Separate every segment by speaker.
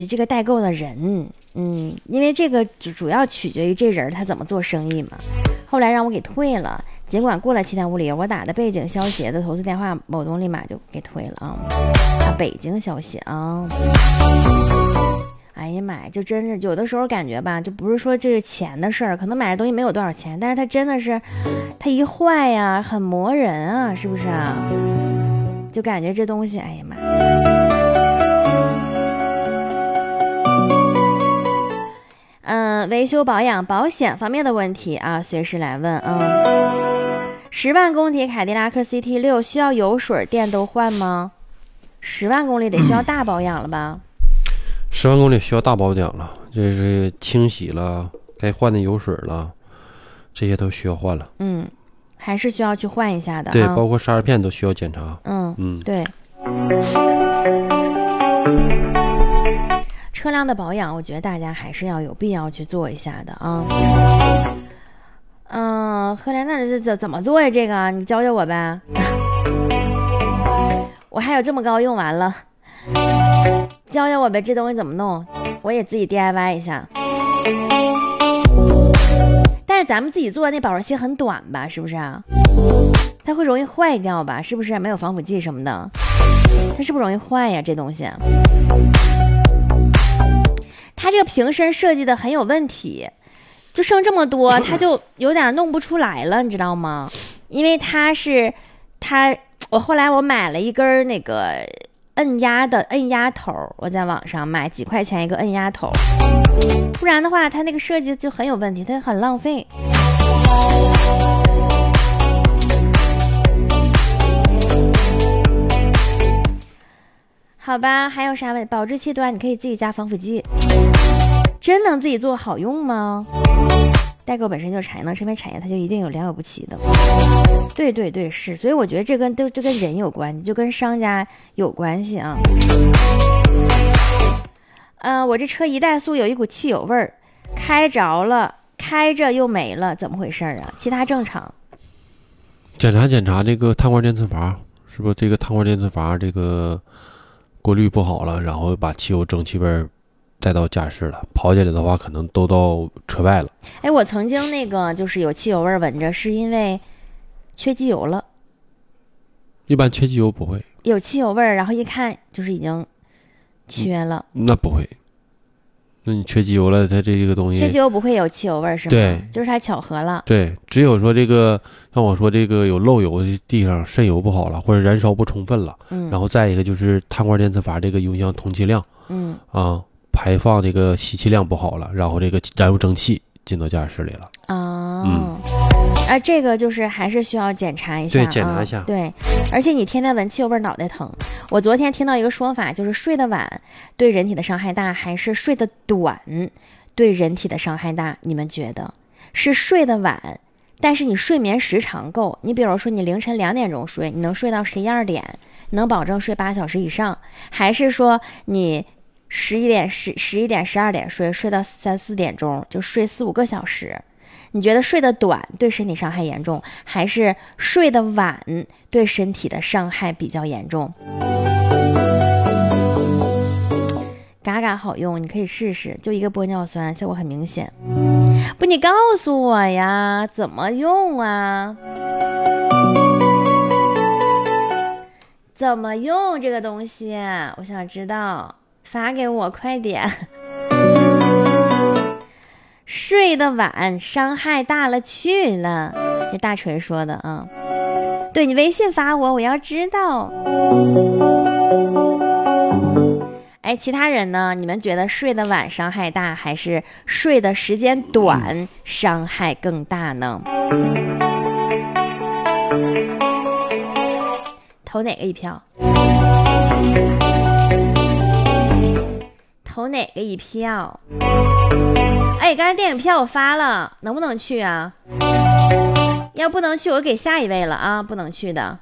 Speaker 1: 这个代购的人，因为这个主要取决于这人他怎么做生意嘛。后来让我给退了，尽管过了7天无理由，我打的背景消协的投资电话，某东立马就给退了啊。北京消息啊。哎呀妈呀，就真是有的时候感觉吧，就不是说这是钱的事儿，可能买的东西没有多少钱，但是它真的是，它一坏呀，很磨人啊，是不是啊？就感觉这东西，哎呀妈。维修保养保险方面的问题啊，随时来问啊。10万公里凯迪拉克 CT6 需要油水电都换吗？10万公里得需要大保养了吧
Speaker 2: ？10万公里需要大保养了，这是清洗了，该换的油水了，这些都需要换了。
Speaker 1: 还是需要去换一下的。
Speaker 2: 对，包括刹车片都需要检查。
Speaker 1: 对。车辆的保养，我觉得大家还是要有必要去做一下的啊。赫莲，那这怎么做呀？这个你教教我呗。我还有这么高用完了，教教我呗，这东西怎么弄？我也自己 DIY 一下。但是咱们自己做的那保质期很短吧？是不是啊？它会容易坏掉吧？是不是？没有防腐剂什么的，它是不是容易坏呀？这东西。它这个瓶身设计的很有问题，就剩这么多，它就有点弄不出来了，你知道吗？因为我后来我买了一根那个摁压头，我在网上买几块钱一个摁压头，不然的话它那个设计就很有问题，它很浪费。好吧，还有啥问题？保质期短，你可以自己加防腐剂。真能自己做好用吗？代购本身就是产业能成为产业，它就一定有良莠不齐的。对对对，是，所以我觉得这跟人有关系，就跟商家有关系啊。我这车一怠速有一股汽油味儿，开着了，开着又没了，怎么回事啊？其他正常。
Speaker 2: 检查这个碳罐电磁阀，是不是这个碳罐电磁阀这个过滤不好了，然后把汽油蒸汽味带到驾驶了，跑起来的话可能都到车外了。
Speaker 1: 我曾经那个就是有汽油味闻着，是因为缺机油了。
Speaker 2: 一般缺机油不会
Speaker 1: 有汽油味，然后一看就是已经缺了。
Speaker 2: 那不会，那你缺机油了，它这个东西
Speaker 1: 缺机油不会有汽油味是吗？
Speaker 2: 对，
Speaker 1: 就是它巧合了。
Speaker 2: 对，只有说这个像我说这个有漏油的地方渗油不好了，或者燃烧不充分了，然后再一个就是碳罐电磁阀这个影响通气量，排放这个吸气量不好了，然后这个燃油蒸汽进到驾驶里了。
Speaker 1: 这个就是还是需要检查一下。
Speaker 2: 对，检查一下。
Speaker 1: 对，而且你天天闻汽油味脑袋疼。我昨天听到一个说法，就是睡得晚对人体的伤害大，还是睡得短对人体的伤害大？你们觉得是睡得晚，但是你睡眠时长够，你比如说你凌晨2点钟睡，你能睡到11、2点，能保证睡8小时以上，还是说你11点、12点睡到3、4点钟就睡4、5个小时？你觉得睡得短对身体伤害严重，还是睡得晚对身体的伤害比较严重？嘎嘎好用，你可以试试，就一个玻尿酸，效果很明显。不，你告诉我呀，怎么用啊？怎么用这个东西？我想知道，发给我快点。睡得晚伤害大了去了，这大锤说的啊。对，你微信发我要知道。其他人呢？你们觉得睡得晚伤害大，还是睡的时间短伤害更大呢？投哪个一票？投哪个一票？刚才电影票我发了，能不能去啊？要不能去，我给下一位了啊，不能去的。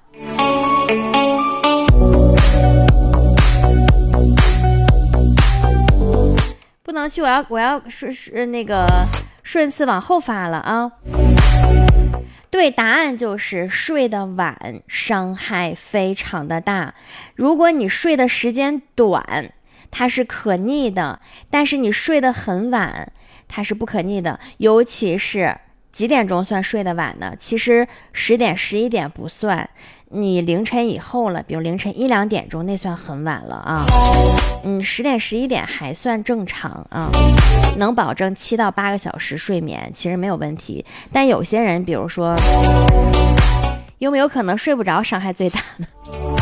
Speaker 1: 不能去，我要顺次往后发了啊。对，答案就是睡得晚伤害非常的大。如果你睡的时间短， 它是可逆的，但是你睡得很晚，它是不可逆的。尤其是几点钟算睡得晚呢？其实10点、11点不算，你凌晨以后了，比如凌晨1、2点钟，那算很晚了啊。10点、11点还算正常啊，能保证7到8个小时睡眠，其实没有问题。但有些人，比如说，有没有可能睡不着，伤害最大呢？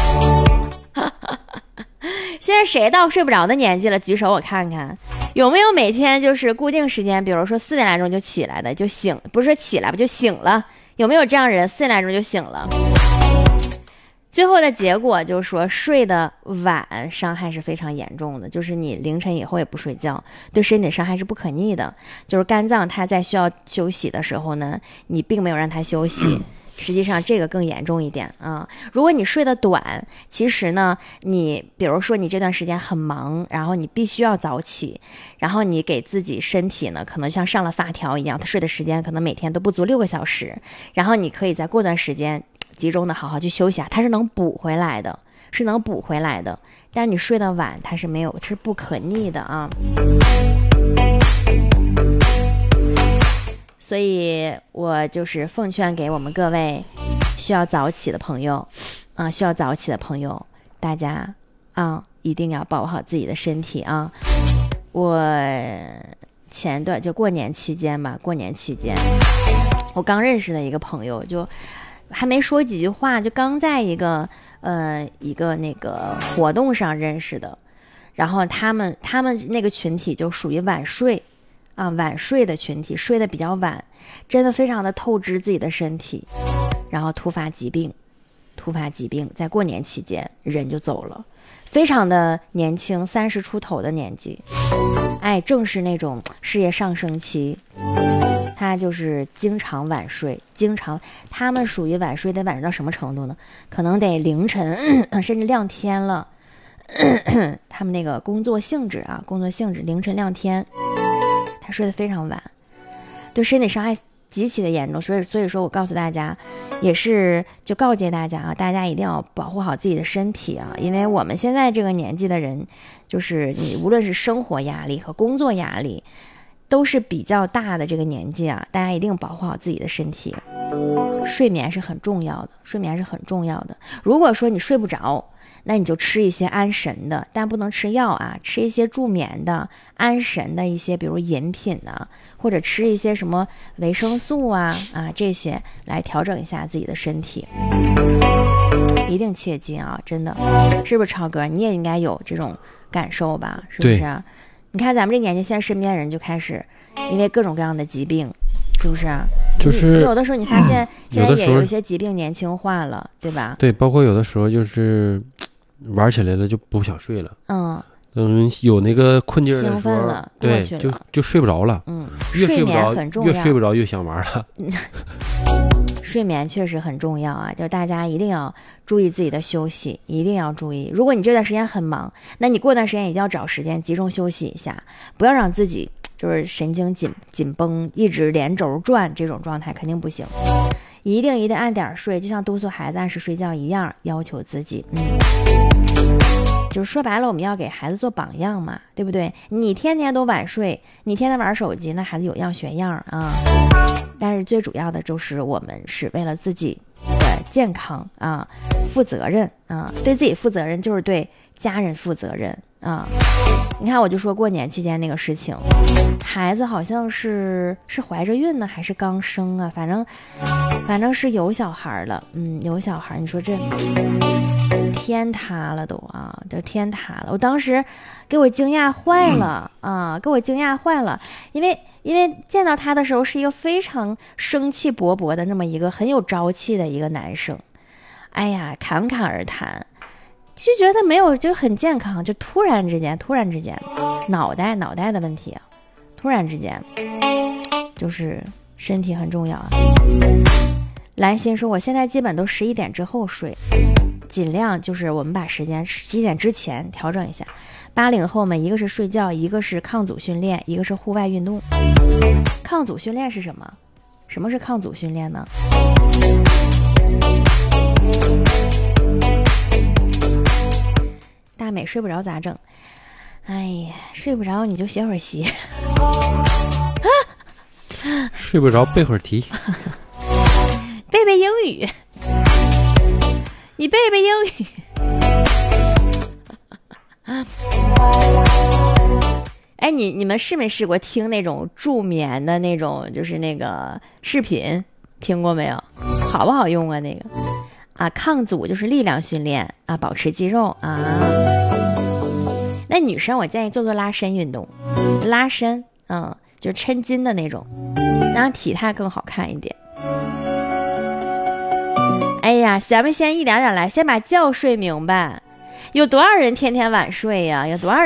Speaker 1: 现在谁到睡不着的年纪了？举手我看看，有没有每天就是固定时间，比如说4点来钟就起来的，就醒，不是说起来吧，就醒了。有没有这样人？4点来钟就醒了？最后的结果就是说，睡得晚伤害是非常严重的，就是你凌晨以后也不睡觉，对身体伤害是不可逆的。就是肝脏它在需要休息的时候呢，你并没有让它休息。实际上这个更严重一点啊！如果你睡得短，其实呢，你比如说你这段时间很忙，然后你必须要早起，然后你给自己身体呢，可能像上了发条一样，它睡的时间可能每天都不足6个小时，然后你可以在过段时间集中的好好去休息啊，它是能补回来的，是能补回来的。但是你睡得晚，它是没有，是不可逆的啊。所以我就是奉劝给我们各位需要早起的朋友啊，需要早起的朋友，大家啊一定要保护好自己的身体啊。我前段就过年期间吧，我刚认识的一个朋友，就还没说几句话，就刚在一个那个活动上认识的，然后他们那个群体就属于晚睡啊，晚睡的群体，睡得比较晚，真的非常的透支自己的身体，然后突发疾病，在过年期间人就走了，非常的年轻，30出头的年纪，哎，正是那种事业上升期。他就是经常晚睡，他们属于晚睡得晚到什么程度呢？可能得凌晨，甚至亮天了。他们那个工作性质凌晨亮天，他睡得非常晚，对身体伤害极其的严重。所以说我告诉大家，也是就告诫大家啊，大家一定要保护好自己的身体啊，因为我们现在这个年纪的人，就是你无论是生活压力和工作压力都是比较大的这个年纪啊，大家一定保护好自己的身体。睡眠是很重要的。如果说你睡不着，那你就吃一些安神的，但不能吃药啊，吃一些助眠的、安神的一些，比如饮品啊，或者吃一些什么维生素啊这些来调整一下自己的身体。一定切记啊，真的，是不是超哥？你也应该有这种感受吧？是不是啊？你看咱们这年纪，现在身边的人就开始因为各种各样的疾病，是不是啊？
Speaker 2: 就是
Speaker 1: 有的时候你发现现在也有一些疾病年轻化了，对吧？
Speaker 2: 对，包括有的时候就是玩起来了就不想睡了，有那个困劲儿的时候，
Speaker 1: 兴奋了，
Speaker 2: 对，就睡不着了，越睡不着
Speaker 1: 很重要，
Speaker 2: 越睡不着越想玩了。
Speaker 1: 睡眠确实很重要啊，就大家一定要注意自己的休息，一定要注意。如果你这段时间很忙，那你过段时间一定要找时间集中休息一下，不要让自己就是神经紧绷，一直连轴转，这种状态肯定不行。一定按点睡，就像督促孩子按时睡觉一样，要求自己。就是说白了，我们要给孩子做榜样嘛，对不对？你天天都晚睡，你天天玩手机，那孩子有样学样啊。但是最主要的就是我们是为了自己的健康啊负责任啊，对自己负责任就是对家人负责任啊。你看，我就说过年期间那个事情，孩子好像是怀着孕呢，还是刚生啊？反正是有小孩了，有小孩。你说这天塌了都啊，这天塌了！我当时给我惊讶坏了啊，因为见到他的时候是一个非常生气勃勃的那么一个很有朝气的一个男生，哎呀，侃侃而谈。就觉得没有，就很健康，就突然之间，脑袋的问题啊，突然之间，就是身体很重要啊。兰心说，我现在基本都11点之后睡，尽量就是我们把时间11点之前调整一下。80后们，一个是睡觉，一个是抗阻训练，一个是户外运动。抗阻训练是什么？什么是抗阻训练呢？大美睡不着咋整？ 哎呀，睡不着你就学会儿习，
Speaker 2: 睡不着背会儿题，
Speaker 1: 背背英语，你背背英语。哎，你们试没试过听那种助眠的那种，就是那个视频，听过没有？好不好用啊？那个啊，抗阻就是力量训练啊，保持肌肉啊。那女生我建议做拉伸运动，拉伸，就是抻筋的那种，让体态更好看一点。哎呀，咱们先一点点来，先把觉睡明白。有多少人天天晚睡呀？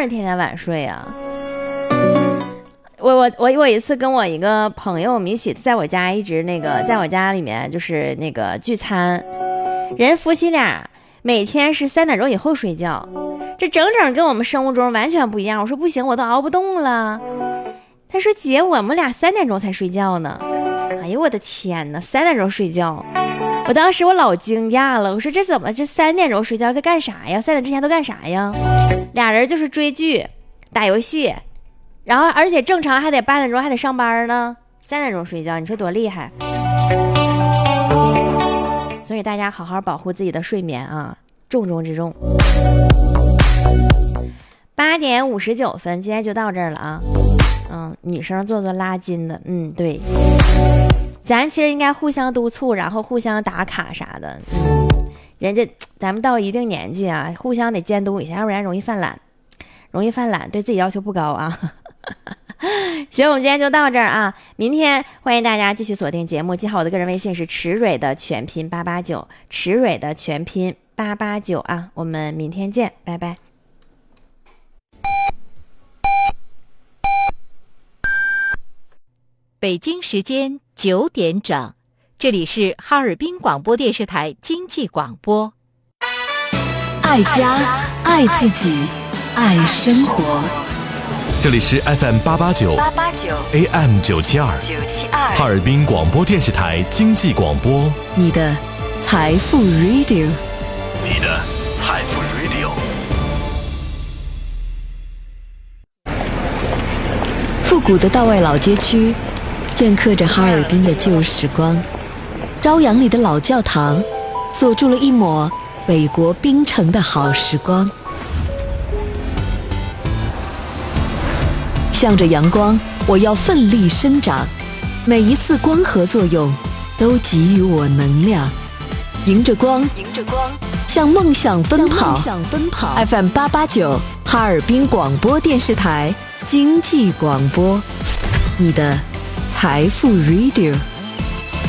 Speaker 1: 我有一次跟我一个朋友，我们一起在我家在我家里面就是那个聚餐，人夫妻俩每天是3点钟以后睡觉，这整跟我们生物钟完全不一样。我说不行，我都熬不动了。他说姐，我们俩3点钟才睡觉呢。哎呦我的天哪，3点钟睡觉，我当时我老惊讶了。我说这怎么这3点钟睡觉在干啥呀？3点之前都干啥呀？俩人就是追剧、打游戏。然后而且正常还得8点钟还得上班呢，3点钟睡觉，你说多厉害。所以大家好好保护自己的睡眠啊，重中之重。8点59分，今天就到这儿了啊。女生做拉筋的，对，咱其实应该互相督促，然后互相打卡啥的。人家咱们到一定年纪啊，互相得监督一下，要不然容易犯懒，对自己要求不高啊。行，我们今天就到这儿啊！明天欢迎大家继续锁定节目，记好我的个人微信是池蕊的全拼889，池蕊的全拼889啊！我们明天见，拜拜。
Speaker 3: 北京时间9点整，这里是哈尔滨广播电视台经济广播。
Speaker 4: 爱家，爱自己，爱生活。
Speaker 5: 这里是 FM 889 AM 972哈尔滨广播电视台经济广播，
Speaker 4: 你的财富 Radio，
Speaker 5: 你的财富 Radio。
Speaker 4: 复古的道外老街区镌刻着哈尔滨的旧时光，朝阳里的老教堂锁住了一抹北国冰城的好时光。向着阳光，我要奋力生长，每一次光合作用都给予我能量。迎着光，向梦想奔跑。FM 889哈尔滨广播电视台经济广播，你的财富 Radio。